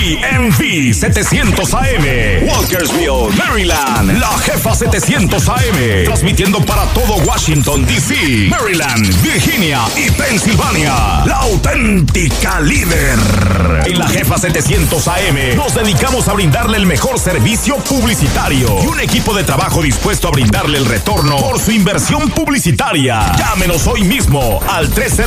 EMV 700 AM, Walkersville, Maryland, la jefa 700 AM, transmitiendo para todo Washington, D.C., Maryland, Virginia y Pensilvania, la auténtica líder. En la jefa 700 AM nos dedicamos a brindarle el mejor servicio publicitario y un equipo de trabajo dispuesto a brindarle el retorno por su inversión publicitaria. Llámenos hoy mismo al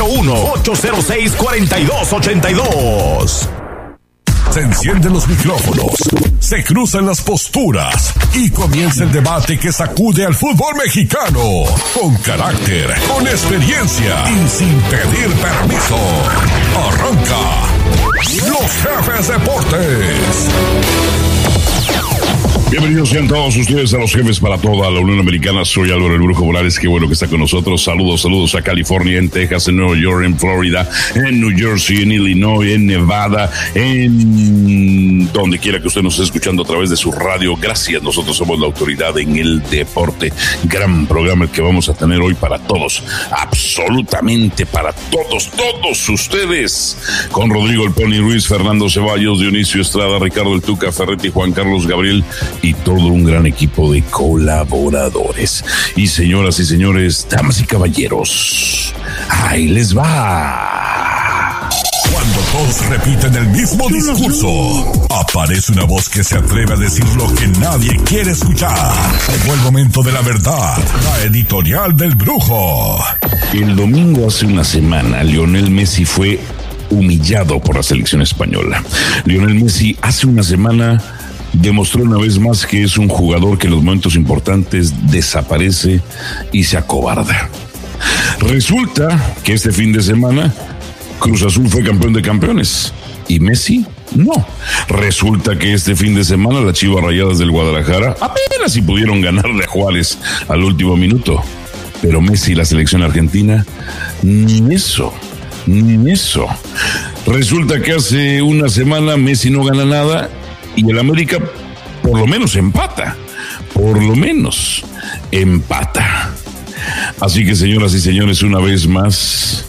301-806-4282. Se encienden los micrófonos, se cruzan las posturas y comienza el debate que sacude al fútbol mexicano. Con carácter, con experiencia y sin pedir permiso. Arranca Los Jefes Deportes. Bienvenidos sean todos ustedes a Los Jefes para toda la Unión Americana. Soy Álvaro el Brujo Morales, qué bueno que está con nosotros. Saludos a California, en Texas, en Nueva York, en Florida, en New Jersey, en Illinois, en Nevada, en donde quiera que usted nos esté escuchando a través de su radio. Gracias, nosotros somos la autoridad en el deporte. Gran programa el que vamos a tener hoy para todos, absolutamente para todos ustedes. Con Rodrigo el Pony Ruiz, Fernando Ceballos, Dionisio Estrada, Ricardo el Tuca Ferretti, Juan Carlos Gabriel y todo un gran equipo de colaboradores. Y señoras y señores, damas y caballeros, ahí les va. Cuando todos repiten el mismo discurso, aparece una voz que se atreve a decir lo que nadie quiere escuchar. Llegó el momento de la verdad, la editorial del Brujo. El domingo hace una semana, Lionel Messi fue humillado por la selección española. Lionel Messi hace una semana demostró una vez más que es un jugador que en los momentos importantes desaparece y se acobarda. Resulta que este fin de semana Cruz Azul fue campeón de campeones y Messi no. Resulta que este fin de semana las Chivas Rayadas del Guadalajara apenas si pudieron ganarle a Juárez al último minuto. Pero Messi y la selección argentina, ni eso. Resulta que hace una semana Messi no gana nada y el América por lo menos empata. Así que, señoras y señores, una vez más,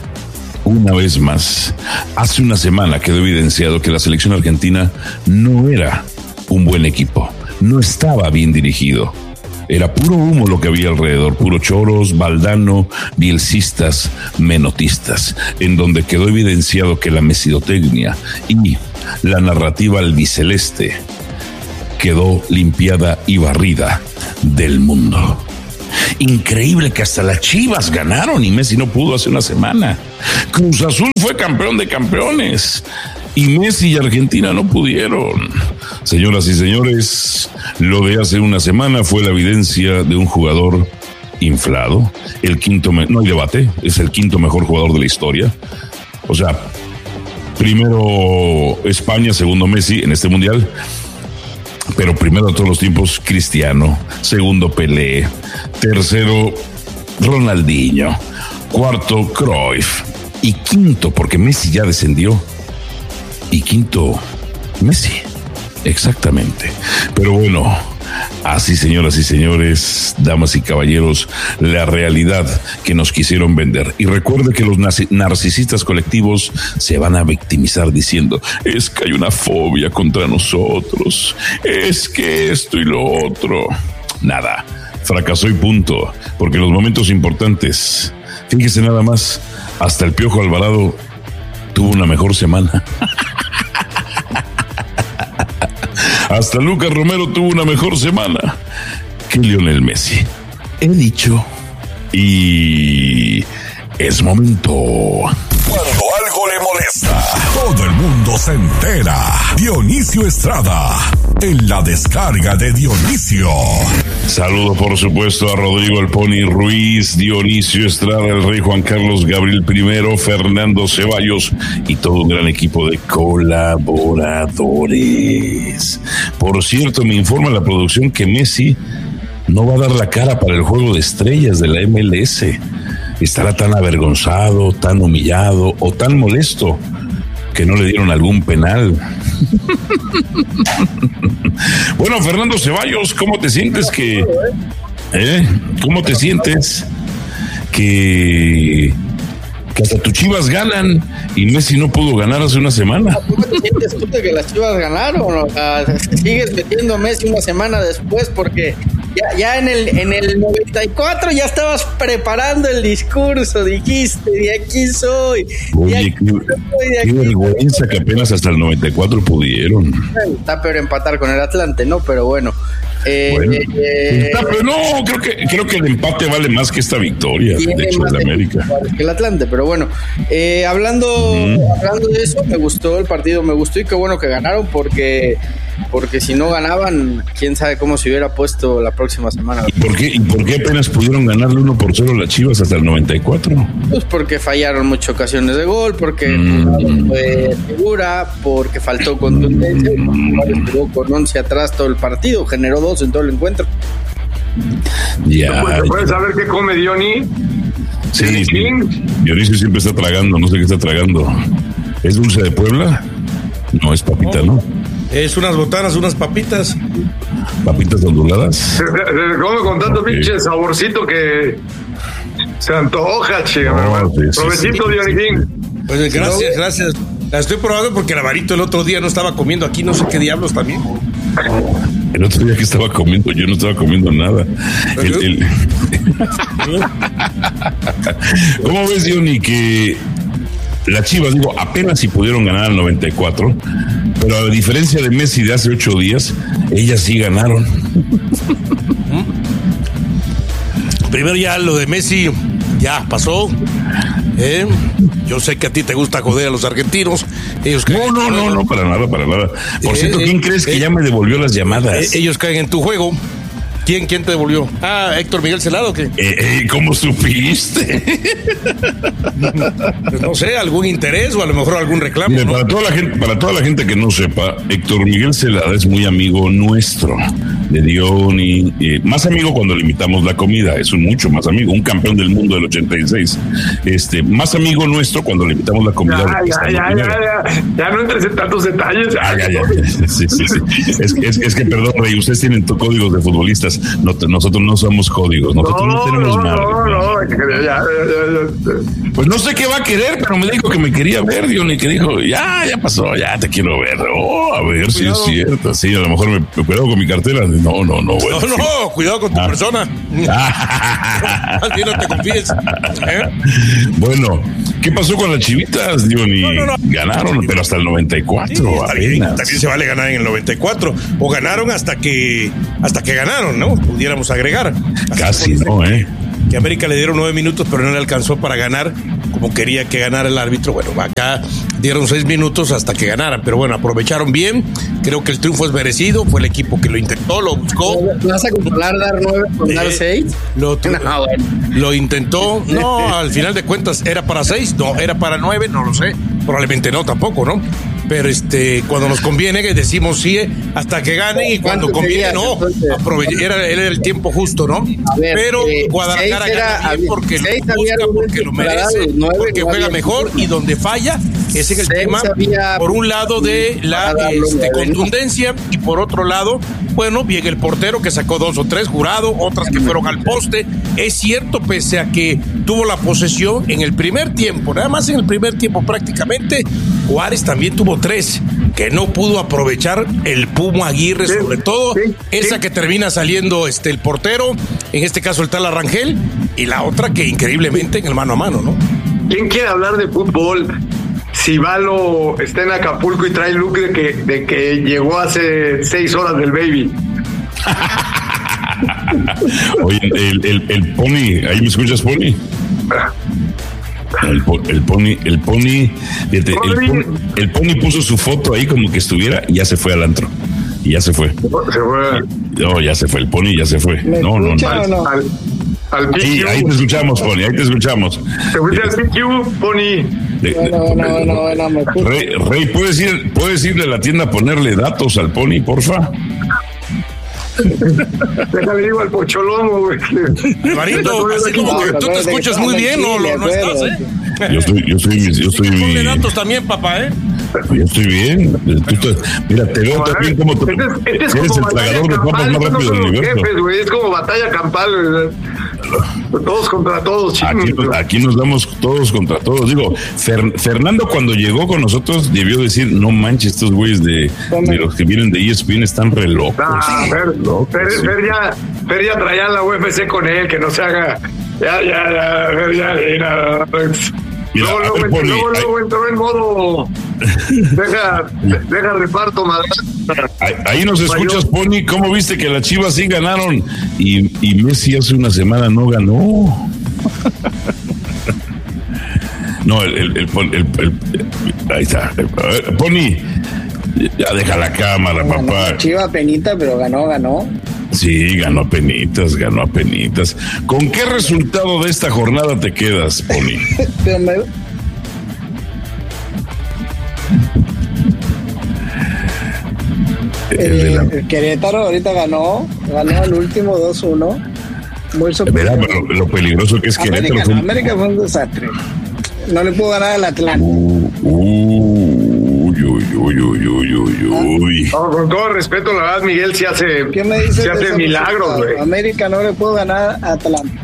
hace una semana quedó evidenciado que la selección argentina no era un buen equipo, no estaba bien dirigido. Era puro humo lo que había alrededor, puro choros, Valdano, bielcistas, menotistas, en donde quedó evidenciado que la mesidotecnia y la narrativa albiceleste quedó limpiada y barrida del mundo. Increíble que hasta las Chivas ganaron y Messi no pudo hace una semana. Cruz Azul fue campeón de campeones y Messi y Argentina no pudieron. Señoras y señores, lo de hace una semana fue la evidencia de un jugador inflado, no hay debate, es el quinto mejor jugador de la historia. O sea, primero España, segundo Messi en este mundial, pero primero de todos los tiempos Cristiano, segundo Pelé, tercero Ronaldinho, cuarto Cruyff y quinto, porque Messi ya descendió, y quinto Messi, exactamente. Pero bueno, así, señoras y señores, damas y caballeros, la realidad que nos quisieron vender. Y recuerde que los narcisistas colectivos se van a victimizar diciendo, es que hay una fobia contra nosotros, es que esto y lo otro. Nada, fracasó y punto, porque en los momentos importantes, fíjese nada más, hasta el Piojo Alvarado tuvo una mejor semana. Hasta Lucas Romero tuvo una mejor semana que Lionel Messi. He dicho. Y es momento. Cuando algo le molesta, todo el mundo se entera. Dionisio Estrada, en la descarga de Dionisio. Saludo por supuesto a Rodrigo el Pony Ruiz, Dionisio Estrada, el Rey Juan Carlos Gabriel I, Fernando Ceballos y todo un gran equipo de colaboradores. Por cierto, me informa la producción que Messi no va a dar la cara para el juego de estrellas de la MLS. Estará tan avergonzado, tan humillado o tan molesto que no le dieron algún penal. Bueno, Fernando Ceballos, ¿cómo te sientes ¿Cómo te sientes que que hasta tus Chivas ganan y Messi no pudo ganar hace una semana. ¿Cómo te sientes tú de que las Chivas ganaron? O sea, sigues metiendo a Messi una semana después porque ya en el 94 ya estabas preparando el discurso, dijiste, de aquí soy. Oye, qué vergüenza que apenas hasta el 94 pudieron. Está peor empatar con el Atlante, ¿no? Pero bueno. Pero no, creo que el empate vale más que esta victoria, de hecho, de América. Que el Atlante, pero bueno. Hablando de eso, me gustó el partido, y qué bueno que ganaron porque si no ganaban, quién sabe cómo se hubiera puesto la próxima semana. ¿Y por qué apenas pudieron ganarle 1-0 a las Chivas hasta el 94? Pues porque fallaron muchas ocasiones de gol, porque fue figura, porque faltó contundencia, estuvo con 11 atrás todo el partido, generó 2 en todo el encuentro. Ya. ¿Puedes saber qué come Diony? Sí. Dionisio siempre está tragando, no sé qué está tragando. ¿Es dulce de Puebla? No, es papita, ¿no? Es unas botanas, unas papitas. ¿Papitas onduladas? Se come con tanto pinche saborcito que se antoja, chica, hermano. Provechito, Diony. Pues gracias. La estoy probando porque el Alvarito el otro día no estaba comiendo aquí, no sé qué diablos también. El otro día que estaba comiendo, yo no estaba comiendo nada. ¿Cómo ves, Diony, que las Chivas, apenas si pudieron ganar al 94, pero a diferencia de Messi de hace 8 días, ellas sí ganaron? Primero ya lo de Messi ya pasó. Yo sé que a ti te gusta joder a los argentinos. Ellos no, para nada. Por cierto, ¿quién crees que ya me devolvió las llamadas? Ellos caen en tu juego. ¿Quién te devolvió? Héctor Miguel Celado, ¿qué? ¿Cómo supiste? Pues no sé, algún interés o a lo mejor algún reclamo. Mira, ¿no? para toda la gente que no sepa, Héctor Miguel Celada es muy amigo nuestro, de Diony, más amigo cuando le invitamos la comida, es mucho más amigo, un campeón del mundo del 86, más amigo nuestro cuando le invitamos la comida. Ya no entres en tantos detalles. Ya. Sí. Es que, perdón, Rey, ustedes tienen códigos de futbolistas. Nosotros no somos códigos, nosotros no tenemos nada. Pues no sé qué va a querer, pero me dijo que me quería ver, Diony, que dijo, ya pasó, ya te quiero ver. A ver si es cierto. Sí, a lo mejor me cuidado con mi cartera. No, bueno. No, cuidado con tu persona. Así no te confíes. Bueno, ¿qué pasó con las Chivitas, Diony? No. Ganaron, pero hasta el 94. Sí, también se vale ganar en el 94. O ganaron hasta que ganaron, ¿no? Pudiéramos agregar. Casi no, Que América le dieron 9 minutos, pero no le alcanzó para ganar como quería que ganara el árbitro. Bueno, acá dieron 6 minutos hasta que ganaran, pero bueno, aprovecharon bien. Creo que el triunfo es merecido. Fue el equipo que lo intentó, lo buscó. ¿Vas a comparar dar 9 con dar 6? Lo intentó. No, al final de cuentas, ¿era para 6? No, ¿era para 9? No lo sé. Probablemente no, tampoco, ¿no? Pero cuando nos conviene que decimos sí hasta que ganen, y cuando conviene no, era el tiempo justo, ¿no? Pero Guadalajara gana bien porque lo busca, porque lo merece, porque juega mejor, y donde falla ese es el tema, por un lado de la contundencia, y por otro lado, bueno, bien el portero que sacó 2 o 3, Jurado, otras que fueron al poste. Es cierto, pese a que tuvo la posesión en el primer tiempo, nada más en el primer tiempo prácticamente, Juárez también tuvo 3 que no pudo aprovechar el Puma Aguirre, sobre todo esa que termina saliendo el portero, en este caso el tal Arrangel, y la otra que increíblemente en el mano a mano, ¿no? ¿Quién quiere hablar de fútbol? Si Valo está en Acapulco y trae el look de que llegó hace 6 horas del baby. Oye, el Pony, ¿ahí me escuchas, Pony? El Pony puso su foto ahí como que estuviera y ya se fue al antro. Y ya se fue. No, ya se fue. El Pony ya se fue. No. Sí, ahí te escuchamos, Pony, ahí te escuchamos. ¿Te fuiste al PQ, Pony? No. Rey, ¿puedes irle a la tienda a ponerle datos al Pony, porfa? Déjale digo al pocholongo, güey. Marito, así como que tú te escuchas muy bien, no estás, Yo estoy Ponle datos también, papá, Yo estoy bien. Mira, te veo también como tú. Este es eres como el tragador de papas más rápido del universo. Jefes, güey, es como batalla campal, güey. Todos contra todos, aquí nos damos todos contra todos. Digo, Fernando cuando llegó con nosotros debió decir, no manches, estos güeyes de los que vienen de ESPN están re locos. Fer ya traía la UFC con él, que no se haga. Luego entró en modo deja reparto, madre. Ahí nos escuchas, Pony. ¿Cómo viste que las Chivas sí ganaron y Messi hace una semana no ganó? No, ahí está. Pony, ya deja la cámara, papá. Chiva penita, pero ganó. Sí, ganó a penitas. ¿Con qué resultado de esta jornada te quedas, Pony? El Querétaro ahorita ganó el último 2-1. Muy ¿verdad? Pero lo peligroso que es Querétaro. América fue un desastre. No le pudo ganar al Atlante. No, con todo respeto, la verdad, Miguel sí hace milagros, güey. América no le pudo ganar a Atlante.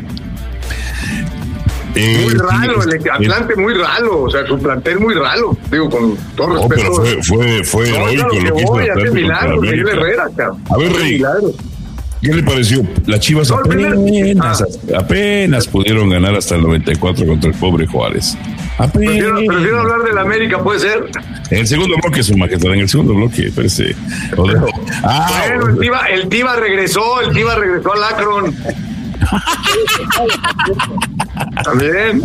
Muy raro, el Atlante muy raro, o sea, su plantel muy raro, digo, con todo respeto. Pero fue heroico lo que hizo hace milagros, Miguel Herrera, cabrón. A ver, Rey, ¿qué le pareció? Las Chivas apenas pudieron ganar hasta el 94 contra el pobre Juárez. Prefiero hablar del América, ¿puede ser? En el segundo bloque, su majestad, en el segundo bloque, parece. Bueno, el Tiva regresó al Akron. También.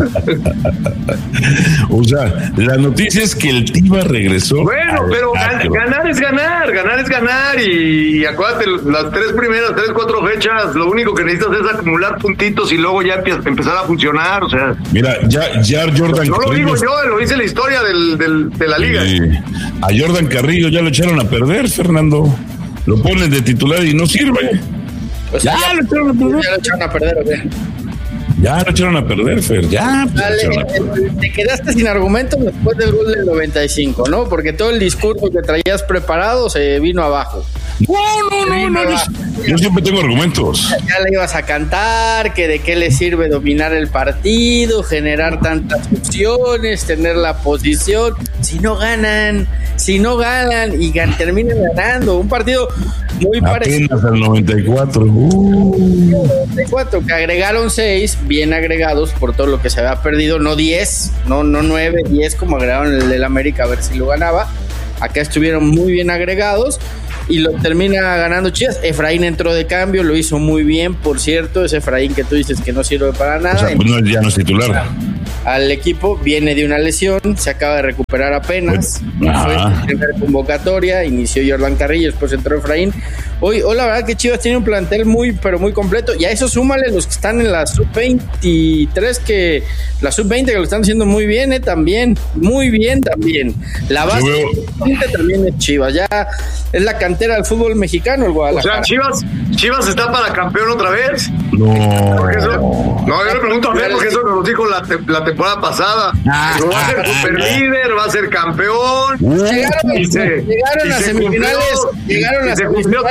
O sea, la noticia es que el Tiva regresó. Bueno, pero ganar es ganar. Y acuérdate, las 4 fechas, lo único que necesitas es acumular puntitos y luego ya empezar a funcionar. O sea, mira, ya Jordan. No lo digo yo, lo dice la historia de la liga. A Jordan Carrillo ya lo echaron a perder, Fernando. Lo ponen de titular y no sirve. Pues ya lo echaron a perder, ¿ok? Ya lo echaron a perder, Fer. Te quedaste sin argumentos después del gol del 95, ¿no? Porque todo el discurso que traías preparado se vino abajo. No. Yo siempre tengo argumentos. Ya le ibas a cantar, que de qué le sirve dominar el partido, generar tantas opciones, tener la posición. Si no ganan y terminan ganando. Un partido muy parecido. Apenas al 94. 94, que agregaron 6, bien agregados por todo lo que se había perdido. No 10, no 9, 10 como agregaron el del América a ver si lo ganaba. Acá estuvieron muy bien agregados y lo termina ganando Chivas. Efraín entró de cambio, lo hizo muy bien, por cierto, ese Efraín que tú dices que no sirve para nada. O sea, pues ya no es titular. Al equipo viene de una lesión, se acaba de recuperar apenas. Fue la primera convocatoria, inició Jordan Carrillo, después entró Efraín. Hoy la verdad que Chivas tiene un plantel pero muy completo, y a eso súmale los que están en la sub-23, la sub-20 que lo están haciendo muy bien, también, muy bien también. La base también es Chivas, ya es la cantera del fútbol mexicano, el Guadalajara. O sea, Chivas está para campeón otra vez. No, yo le pregunto a Fer, porque eso nos dijo la temporada pasada. Va a ser superlíder, va a ser campeón. Llegaron a semifinales, llegaron a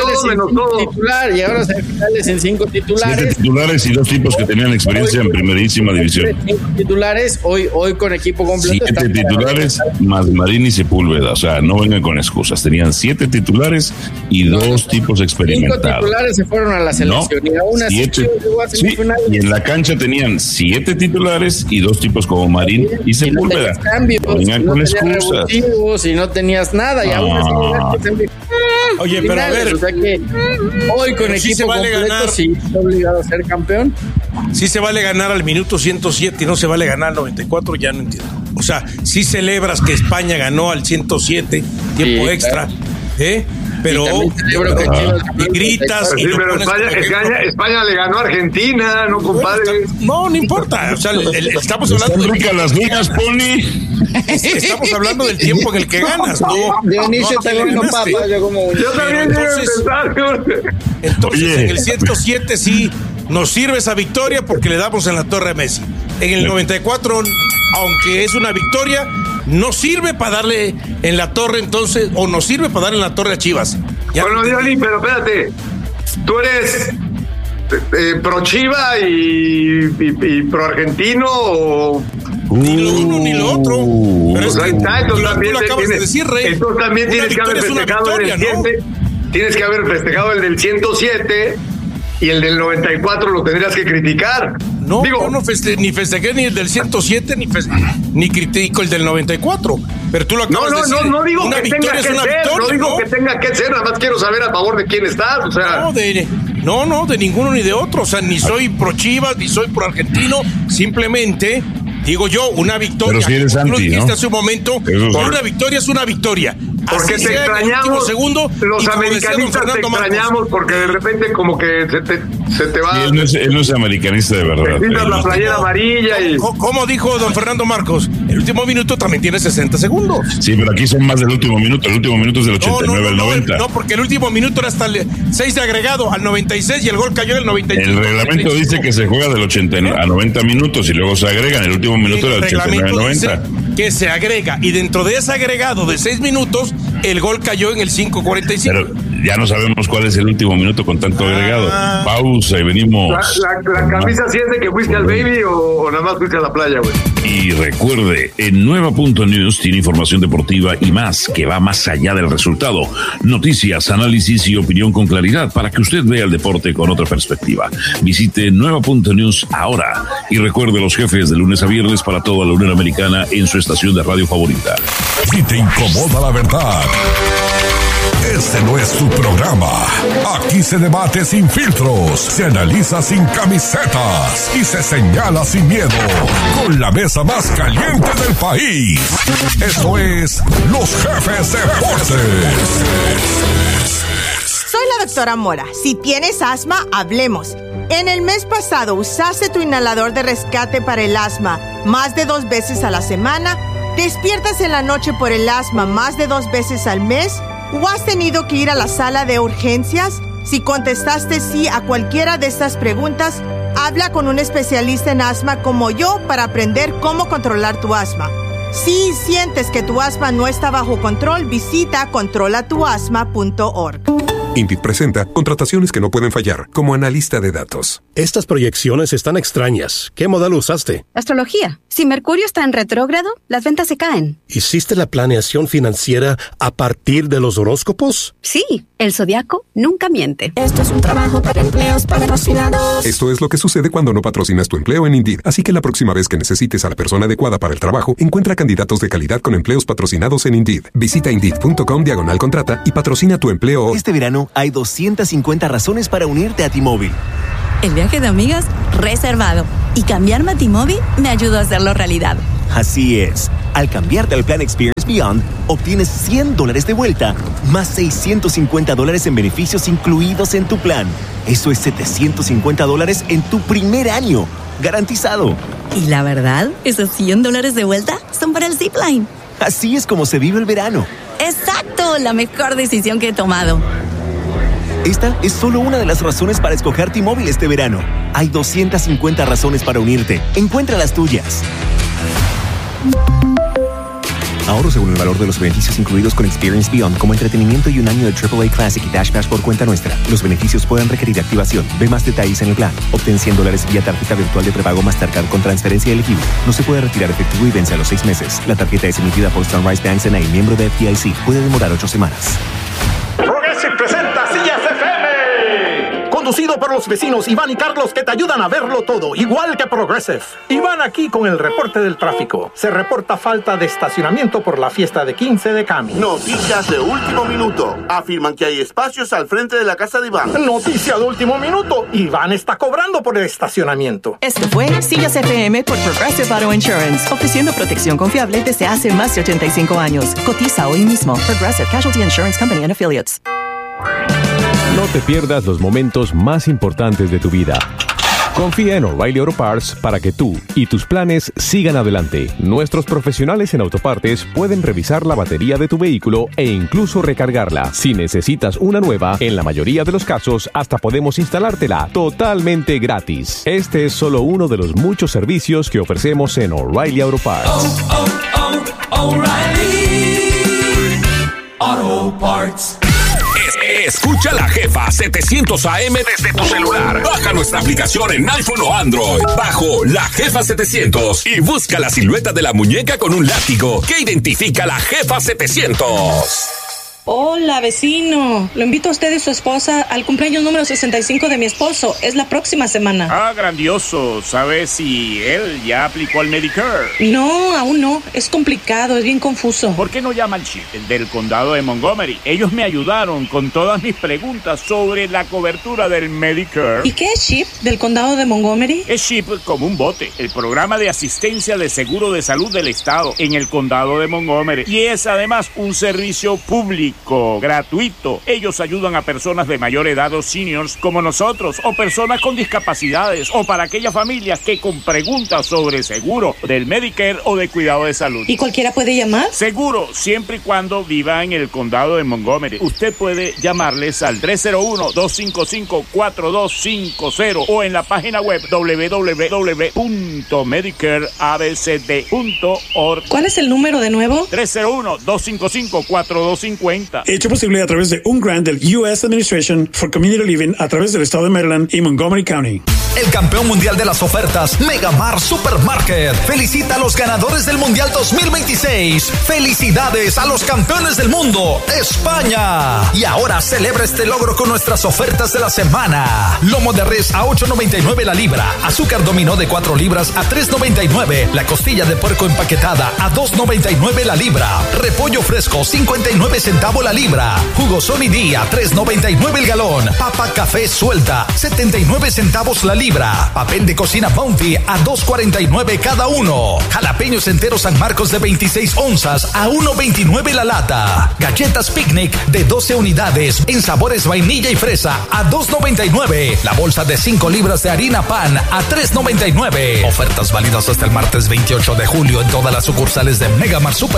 semifinales en 5 titulares. 7 titulares y 2 tipos que tenían experiencia en primerísima división. 5 titulares, hoy con equipo completo. 7 titulares más Marín y Sepúlveda, o sea, no vengan con excusas. Tenían 7 titulares y 2 tipos experimentados. 5 titulares se fueron a la selección y aún así y en la cancha tenían 7 titulares y 2 tipos como Marín y Sepúlveda. No vengan con excusas. Y no tenías nada y aún así. Oye, pero a ver, o sea que hoy con equipo se vale completo ganar, sí está obligado a ser campeón. Sí se vale ganar al minuto 107 y no se vale ganar al 94, ya no entiendo. O sea, sí celebras que España ganó al 107, tiempo extra, pero y gritas y pero España le ganó a Argentina, no compadre. No importa, o sea, estamos hablando de ricas las niñas, Pony. Estamos hablando del tiempo en el que ganas, ¿no? Dionisio también no papa, yo también entonces en el 107 sí nos sirve esa victoria porque le damos en la torre a Messi. En el 94, aunque es una victoria, no sirve para darle en la torre entonces, o no sirve para darle en la torre a Chivas. Bueno, Diony, pero espérate, tú eres pro Chiva y pro argentino o... Ni lo uno ni lo otro. Pero es que tú lo acabas de decir, Rey. Entonces también tienes que haber festejado el del 7. Tienes que haber festejado el del 107 y el del 94 lo tendrías que criticar. No, yo no ni festejé ni el del 107 ni critico el del 94. Pero tú lo acabas de decir. No digo que tenga que ser, no digo que tenga que ser, nada más quiero saber a favor de quién estás, o sea. No, de ninguno ni de otro, o sea, ni soy pro Chivas, ni soy pro argentino, simplemente digo yo, una victoria. Pero si eres anti, lo dijiste ¿no? hace un momento, una victoria es una victoria. Porque te extrañamos, los americanistas te extrañamos porque de repente como que se te va... Sí, él no es americanista de verdad. Te pintas la playera amarilla y... ¿Cómo dijo don Fernando Marcos? El último minuto también tiene 60 segundos. Sí, pero aquí son más del último minuto. El último minuto es del 89 al 90. No, porque el último minuto era hasta el 6 de agregado al 96 y el gol cayó en el 95. El reglamento dice que se juega del 80 a 90 minutos y luego se agregan. El último minuto era del 89 al 90. Que se agrega y dentro de ese agregado de 6 minutos el gol cayó en el 5:45. Pero ya no sabemos cuál es el último minuto con tanto agregado. Pausa y venimos. La camisa sí es de que fuiste al baby o nada más fuiste a la playa, güey. Y recuerde, en Nueva.News tiene información deportiva y más que va más allá del resultado. Noticias, análisis y opinión con claridad para que usted vea el deporte con otra perspectiva. Visite Nueva.News ahora y recuerde los jefes de lunes a viernes para toda la Unión Americana en su estación de radio favorita. Si te incomoda la verdad, este no es tu programa. Aquí se debate sin filtros, se analiza sin camisetas y se señala sin miedo. Con la mesa más caliente del país. Esto es Los Jefes Deportes. Soy la doctora Mora. Si tienes asma, hablemos. En el mes pasado, ¿usaste tu inhalador de rescate para el asma más de 2 veces a la semana? ¿Despiertas en la noche por el asma más de 2 veces al mes? ¿O has tenido que ir a la sala de urgencias? Si contestaste sí a cualquiera de estas preguntas, habla con un especialista en asma como yo para aprender cómo controlar tu asma. Si sientes que tu asma no está bajo control, visita controlatuasma.org. Indeed presenta contrataciones que no pueden fallar, como analista de datos. Estas proyecciones están extrañas. ¿Qué modal usaste? Astrología. Si Mercurio está en retrógrado, las ventas se caen. ¿Hiciste la planeación financiera a partir de los horóscopos? Sí, el zodiaco nunca miente. Esto es un trabajo para empleos patrocinados. Esto es lo que sucede cuando no patrocinas tu empleo en Indeed. Así que la próxima vez que necesites a la persona adecuada para el trabajo, encuentra candidatos de calidad con empleos patrocinados en Indeed. Visita Indeed.com/contrata y patrocina tu empleo. Este verano hay 250 razones para unirte a T-Mobile. El viaje de amigas, reservado. Y cambiarme a T-Mobile me ayudó a hacerlo realidad. Así es. Al cambiarte al plan Experience Beyond, obtienes $100 de vuelta, más $650 en beneficios incluidos en tu plan. Eso es $750 en tu primer año. Garantizado. Y la verdad, esos $100 de vuelta son para el Zipline. Así es como se vive el verano. ¡Exacto! La mejor decisión que he tomado. Esta es solo una de las razones para escoger T-Mobile este verano. Hay 250 razones para unirte. Encuentra las tuyas. Ahorro según el valor de los beneficios incluidos con Experience Beyond, como entretenimiento y un año de AAA Classic y Dash Pass por cuenta nuestra. Los beneficios pueden requerir activación. Ve más detalles en el plan. Obtén $100 vía tarjeta virtual de prepago Mastercard con transferencia elegible. No se puede retirar efectivo y vence a los 6 meses. La tarjeta es emitida por Sunrise Bank N.A., miembro de FDIC. Puede demorar 8 semanas. Progressive presenta Sillas FM. Conducido por los vecinos Iván y Carlos, que te ayudan a verlo todo, igual que Progressive. Iván aquí con el reporte del tráfico. Se reporta falta de estacionamiento por la fiesta de 15 de Cami. Noticias de último minuto. Afirman que hay espacios al frente de la casa de Iván. Noticia de último minuto. Iván está cobrando por el estacionamiento. Esto fue Sillas FM por Progressive Auto Insurance, ofreciendo protección confiable desde hace más de 85 años. Cotiza hoy mismo. Progressive Casualty Insurance Company and Affiliates. No te pierdas los momentos más importantes de tu vida. Confía en O'Reilly Auto Parts para que tú y tus planes sigan adelante. Nuestros profesionales en autopartes pueden revisar la batería de tu vehículo e incluso recargarla. Si necesitas una nueva, en la mayoría de los casos hasta podemos instalártela totalmente gratis. Este es solo uno de los muchos servicios que ofrecemos en O'Reilly Auto Parts. O'Reilly Auto Parts. Escucha La Jefa 700 AM desde tu celular. Baja nuestra aplicación en iPhone o Android. Bajo La Jefa 700 y busca la silueta de la muñeca con un látigo que identifica La Jefa 700. Hola, vecino. Lo invito a usted y su esposa al cumpleaños número 65 de mi esposo. Es la próxima semana. Ah, grandioso. ¿Sabes si él ya aplicó al Medicare? No, aún no. Es complicado, es bien confuso. ¿Por qué no llama al CHIP del condado de Montgomery? Ellos me ayudaron con todas mis preguntas sobre la cobertura del Medicare. ¿Y qué es CHIP del condado de Montgomery? Es CHIP como un bote, el programa de asistencia de seguro de salud del estado en el condado de Montgomery. Y es además un servicio público gratuito. Ellos ayudan a personas de mayor edad o seniors como nosotros, o personas con discapacidades, o para aquellas familias que con preguntas sobre seguro del Medicare o de cuidado de salud. ¿Y cualquiera puede llamar? Seguro, siempre y cuando viva en el condado de Montgomery. Usted puede llamarles al 301-255-4250 o en la página web www.medicareabcd.org. ¿Cuál es el número de nuevo? 301-255-4250. Hecho posible a través de un grant del U.S. Administration for Community Living a través del estado de Maryland y Montgomery County. El campeón mundial de las ofertas, Megamart Supermarket, felicita a los ganadores del Mundial 2026. ¡Felicidades a los campeones del mundo, España! Y ahora celebra este logro con nuestras ofertas de la semana. Lomo de res a $8.99 la libra, azúcar dominó de 4 libras a $3.99, la costilla de puerco empaquetada a $2.99 la libra, repollo fresco 59 centavos la libra, jugo Sony D a $3.99 el galón, papa café suelta 79 centavos la libra, papel de cocina Bounty a $2.49 cada uno, jalapeños enteros San Marcos de 26 onzas a $1.29 la lata, galletas Picnic de 12 unidades en sabores vainilla y fresa a $2.99, la bolsa de 5 libras de harina pan a $3.99. Ofertas válidas hasta el martes 28 de julio en todas las sucursales de Megamart Super